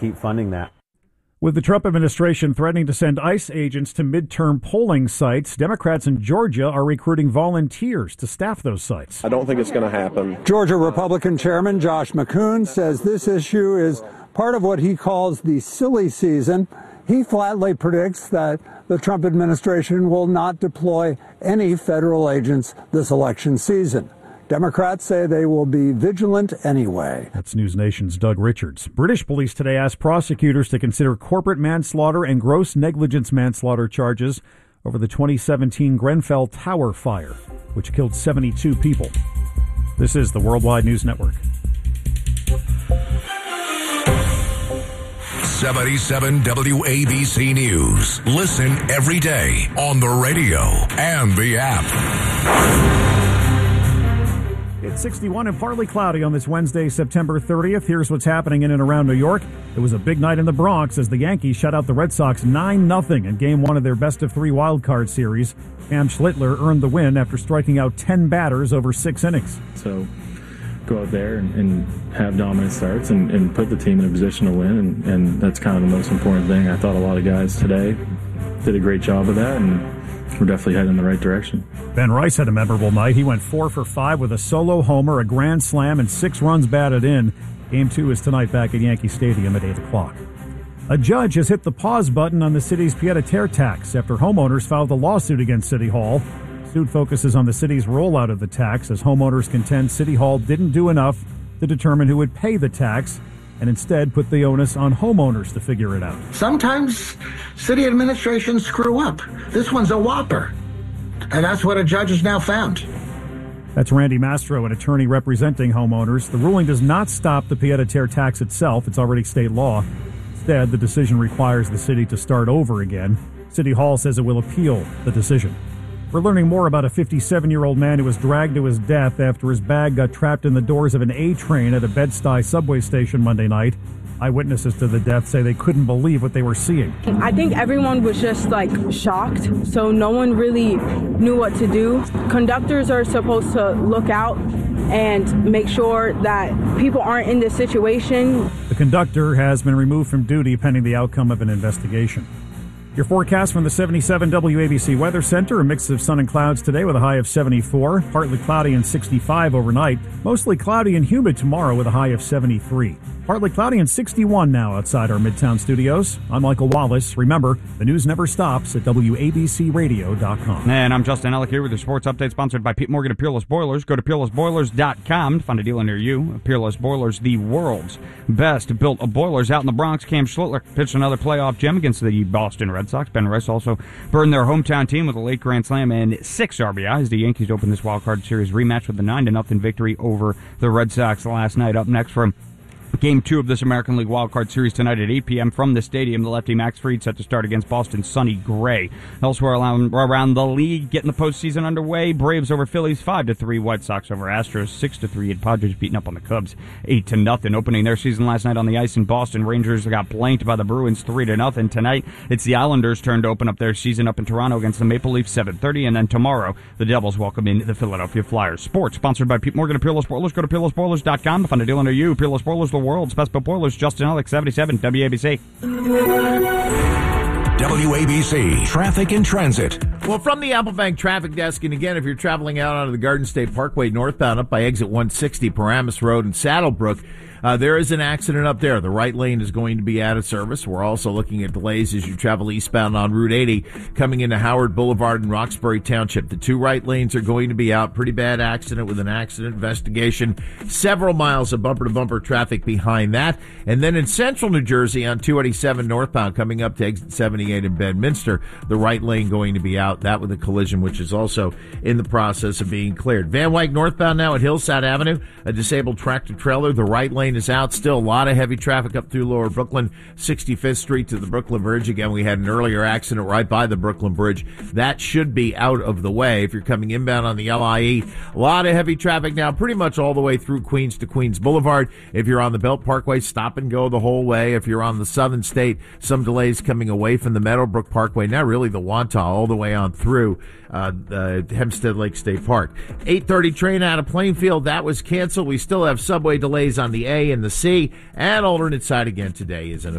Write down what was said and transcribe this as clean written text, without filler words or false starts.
keep funding that. With the Trump administration threatening to send ICE agents to midterm polling sites, Democrats in Georgia are recruiting volunteers to staff those sites. I don't think it's going to happen. Georgia Republican Chairman Josh McCoon says this issue is part of what he calls the silly season. He flatly predicts that the Trump administration will not deploy any federal agents this election season. Democrats say they will be vigilant anyway. That's News Nation's Doug Richards. British police today asked prosecutors to consider corporate manslaughter and gross negligence manslaughter charges over the 2017 Grenfell Tower fire, which killed 72 people. This is the Worldwide News Network. 77 WABC News. Listen every day on the radio and the app. It's 61 and partly cloudy on this Wednesday, September 30th. Here's what's happening in and around New York. It was a big night in the Bronx as the Yankees shut out the Red Sox 9-0 in Game 1 of their best-of-3 wildcard series. Cam Schlittler earned the win after striking out 10 batters over 6 innings. So go out there and have dominant starts and put the team in a position to win, and that's kind of the most important thing. I thought a lot of guys today did a great job of that, and we're definitely heading in the right direction. Ben Rice had a memorable night. He went 4 for 5 with a solo homer, a grand slam, and 6 runs batted in. Game 2 is tonight back at Yankee Stadium at 8 o'clock. A judge has hit the pause button on the city's pied-à-terre tax after homeowners filed a lawsuit against City Hall. The suit focuses on the city's rollout of the tax as homeowners contend City Hall didn't do enough to determine who would pay the tax and instead put the onus on homeowners to figure it out. Sometimes city administrations screw up. This one's a whopper. And that's what a judge has now found. That's Randy Mastro, an attorney representing homeowners. The ruling does not stop the pied-à-terre tax itself. It's already state law. Instead, the decision requires the city to start over again. City Hall says it will appeal the decision. We're learning more about a 57-year-old man who was dragged to his death after his bag got trapped in the doors of an A train at a Bed-Stuy subway station Monday night. Eyewitnesses to the death say they couldn't believe what they were seeing. I think everyone was just shocked, so no one really knew what to do. Conductors are supposed to look out and make sure that people aren't in this situation. The conductor has been removed from duty pending the outcome of an investigation. Your forecast from the 77 WABC Weather Center, a mix of sun and clouds today with a high of 74, partly cloudy and 65 overnight, mostly cloudy and humid tomorrow with a high of 73. Partly cloudy and 61 now outside our Midtown studios. I'm Michael Wallace. Remember, the news never stops at WABCRadio.com. And I'm Justin Ellick here with your sports update sponsored by Pete Morgan of Peerless Boilers. Go to PeerlessBoilers.com to find a dealer near you. Peerless Boilers, the world's best built boilers out in the Bronx. Cam Schlittler pitched another playoff gem against the Boston Red Sox. Ben Rice also burned their hometown team with a late grand slam and 6 RBIs. The Yankees opened this wildcard series rematch with a 9-0 victory over the Red Sox last night. Up next from Game 2 of this American League wildcard series tonight at 8 p.m. from the stadium. The lefty Max Fried set to start against Boston's Sonny Gray. Elsewhere around the league, getting the postseason underway. Braves over Phillies 5-3. White Sox over Astros 6-3. And Padres beating up on the Cubs 8-0. Opening their season last night on the ice in Boston, Rangers got blanked by the Bruins 3-0. Tonight, it's the Islanders' turn to open up their season up in Toronto against the Maple Leafs 7:30. And then tomorrow, the Devils welcome in the Philadelphia Flyers. Sports sponsored by Pete Morgan of Peerless Boilers. Go to PeerlessBoilers.com to find a deal under you. Peerless Boilers, the world's best built boilers. Justin Ellick, 77 WABC. WABC Traffic and Transit. Well, from the Apple Bank Traffic Desk, and again, if you're traveling out onto the Garden State Parkway northbound up by exit 160, Paramus Road in Saddlebrook, there is an accident up there. The right lane is going to be out of service. We're also looking at delays as you travel eastbound on Route 80 coming into Howard Boulevard and Roxbury Township. The 2 right lanes are going to be out. Pretty bad accident with an accident investigation. Several miles of bumper-to-bumper traffic behind that. And then in central New Jersey on 287 northbound coming up to exit 78 in Bedminster, the right lane going to be out. That with a collision which is also in the process of being cleared. Van Wyck northbound now at Hillside Avenue, a disabled tractor-trailer. The right lane is out. Still a lot of heavy traffic up through Lower Brooklyn, 65th Street to the Brooklyn Bridge. Again, we had an earlier accident right by the Brooklyn Bridge. That should be out of the way. If you're coming inbound on the LIE, a lot of heavy traffic now pretty much all the way through Queens to Queens Boulevard. If you're on the Belt Parkway, stop and go the whole way. If you're on the Southern State, some delays coming away from the Meadowbrook Parkway. Now really the Wantagh all the way on through the Hempstead Lake State Park. 8:30 train out of Plainfield, that was canceled. We still have subway delays on the A and the C, and alternate side again today is an